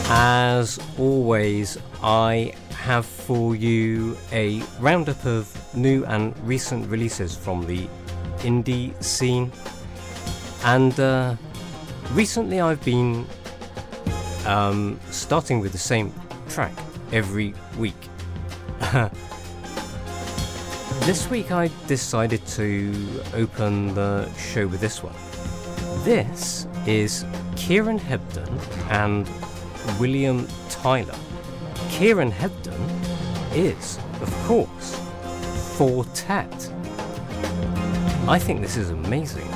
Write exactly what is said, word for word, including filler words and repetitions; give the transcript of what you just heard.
As always, I have for you a roundup of new and recent releases from the indie scene. And uh, recently I've been um, starting with the same track every week. This week I decided to open the show with this one. This is Kieran Hebden and William Tyler. Kieran Hebden is, of course, Four Tet. I think this is amazing.